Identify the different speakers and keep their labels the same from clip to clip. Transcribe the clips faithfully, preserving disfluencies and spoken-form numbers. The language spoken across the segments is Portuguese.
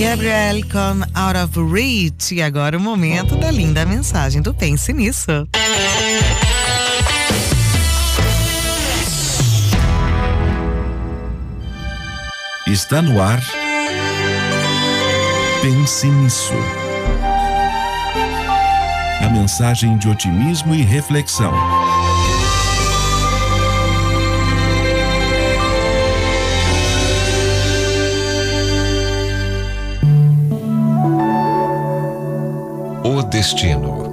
Speaker 1: Gabriel com Out of Reach. E agora o momento da linda mensagem do Pense Nisso.
Speaker 2: Está no ar. Pense Nisso. A mensagem de otimismo e reflexão.
Speaker 3: O destino.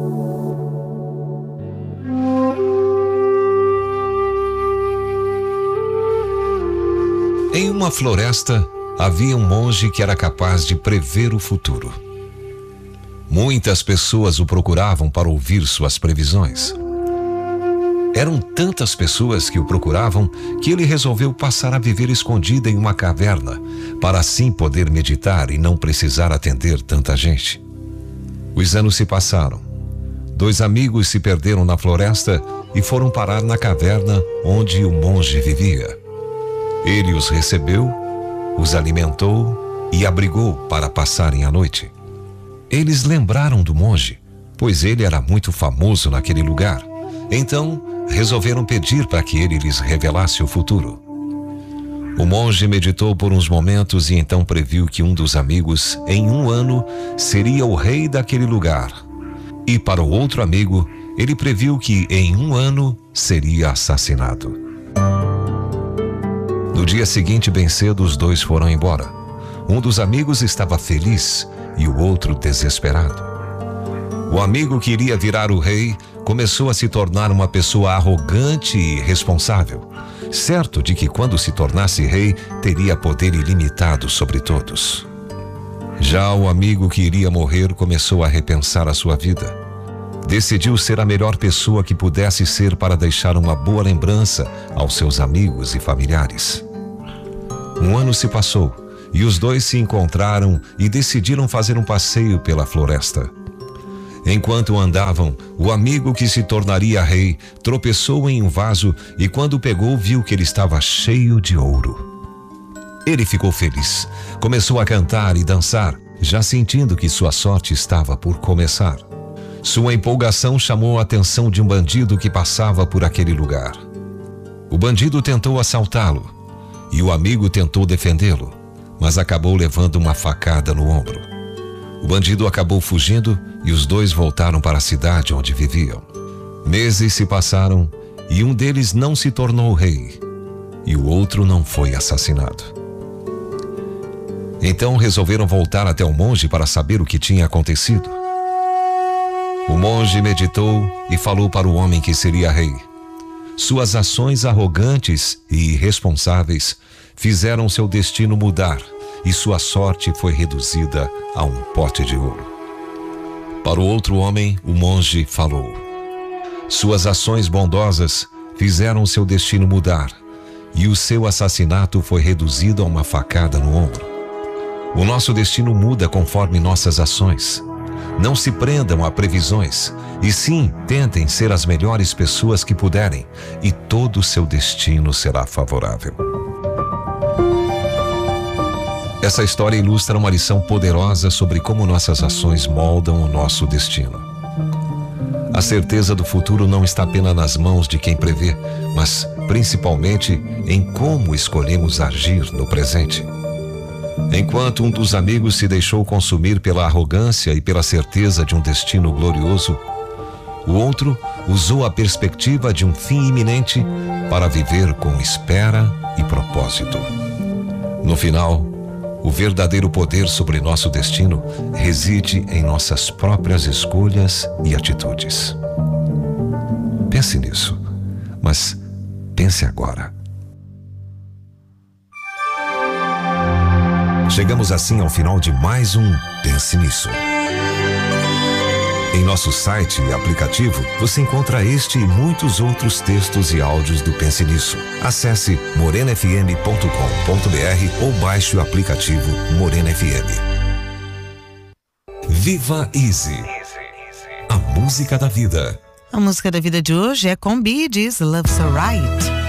Speaker 3: Em uma floresta, havia um monge que era capaz de prever o futuro. Muitas pessoas o procuravam para ouvir suas previsões. Eram tantas pessoas que o procuravam que ele resolveu passar a viver escondido em uma caverna, para assim poder meditar e não precisar atender tanta gente. Os anos se passaram. Dois amigos se perderam na floresta e foram parar na caverna onde o monge vivia. Ele os recebeu, os alimentou e abrigou para passarem a noite. Eles lembraram do monge, pois ele era muito famoso naquele lugar. Então, resolveram pedir para que ele lhes revelasse o futuro. O monge meditou por uns momentos e então previu que um dos amigos, em um ano, seria o rei daquele lugar. E para o outro amigo, ele previu que em um ano seria assassinado. No dia seguinte, bem cedo, os dois foram embora. Um dos amigos estava feliz e o outro desesperado. O amigo que iria virar o rei começou a se tornar uma pessoa arrogante e irresponsável, certo de que quando se tornasse rei, teria poder ilimitado sobre todos. Já o amigo que iria morrer começou a repensar a sua vida. Decidiu ser a melhor pessoa que pudesse ser para deixar uma boa lembrança aos seus amigos e familiares. Um ano se passou e os dois se encontraram e decidiram fazer um passeio pela floresta. Enquanto andavam, o amigo que se tornaria rei tropeçou em um vaso e quando pegou viu que ele estava cheio de ouro. Ele ficou feliz, começou a cantar e dançar, já sentindo que sua sorte estava por começar. Sua empolgação chamou a atenção de um bandido que passava por aquele lugar. O bandido tentou assaltá-lo e o amigo tentou defendê-lo, mas acabou levando uma facada no ombro. O bandido acabou fugindo e os dois voltaram para a cidade onde viviam. Meses se passaram e um deles não se tornou rei e o outro não foi assassinado. Então resolveram voltar até o monge para saber o que tinha acontecido. O monge meditou e falou para o homem que seria rei. Suas ações arrogantes e irresponsáveis fizeram seu destino mudar e sua sorte foi reduzida a um pote de ouro. Para o outro homem, o monge falou: suas ações bondosas fizeram seu destino mudar e o seu assassinato foi reduzido a uma facada no ombro. O nosso destino muda conforme nossas ações. Não se prendam a previsões, e sim tentem ser as melhores pessoas que puderem, e todo o seu destino será favorável. Essa história ilustra uma lição poderosa sobre como nossas ações moldam o nosso destino. A certeza do futuro não está apenas nas mãos de quem prevê, mas principalmente em como escolhemos agir no presente. Enquanto um dos amigos se deixou consumir pela arrogância e pela certeza de um destino glorioso, o outro usou a perspectiva de um fim iminente para viver com espera e propósito. No final, o verdadeiro poder sobre nosso destino reside em nossas próprias escolhas e atitudes. Pense nisso, mas pense agora. Chegamos assim ao final de mais um Pense Nisso. Em nosso site e aplicativo, você encontra este e muitos outros textos e áudios do Pense Nisso. Acesse morena f m ponto com ponto b r ou baixe o aplicativo Morena F M. Viva Easy. A música da vida.
Speaker 1: A música da vida de hoje é com Bee Gees, Love So Right.